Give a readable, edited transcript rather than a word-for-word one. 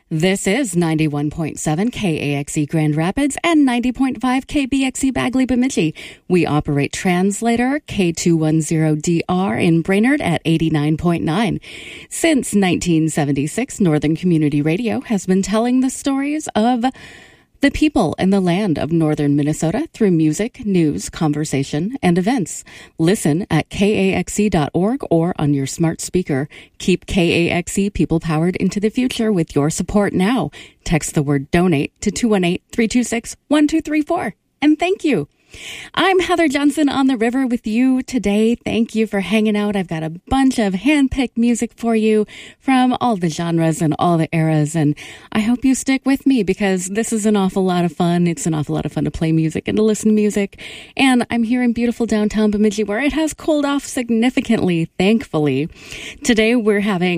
This is 91.7 KAXE Grand Rapids and 90.5 KBXE Bagley Bemidji. We operate translator K210DR in Brainerd at 89.9. Since 1976, Northern Community Radio has been telling the stories of the people and the land of northern Minnesota through music, news, conversation, and events. Listen at kaxe.org or on your smart speaker. Keep KAXE people-powered into the future with your support now. Text the word DONATE to 218-326-1234. And thank you. I'm Heather Johnson on the river with you today. Thank you for hanging out. I've got a bunch of hand-picked music for you from all the genres and all the eras, and I hope you stick with me because this is an awful lot of fun. It's an awful lot of fun to play music and to listen to music, and I'm here in beautiful downtown Bemidji where it has cooled off significantly, thankfully. Today we're having